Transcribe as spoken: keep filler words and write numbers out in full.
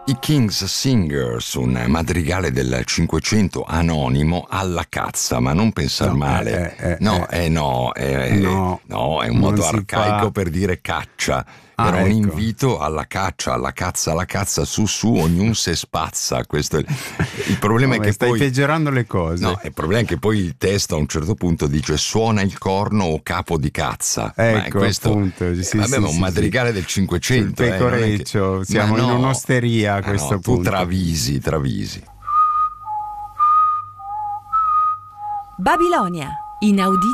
I King's Singers, un madrigale del Cinquecento anonimo alla cazza, ma non pensar No, male. eh, eh, no, eh. eh, no, eh, No, no, è un non modo si arcaico fa. per dire caccia. Ah, Era un ecco. invito alla caccia, alla cazza, alla cazza, su su, ognuno se spazza. Questo è il, il problema. No, è ma che stai poi peggiorando le cose. No, il problema è che poi il testo a un certo punto dice suona il corno o capo di cazza. Ma è Ecco, questo, appunto. eh, Sì, vabbè, sì, ma un sì, madrigale sì. del Sul Cinquecento, eh, non è che- pecoreccio, siamo Ma in no, un'osteria a ma questo no, tu punto. travisi, travisi. Babilonia, inaudito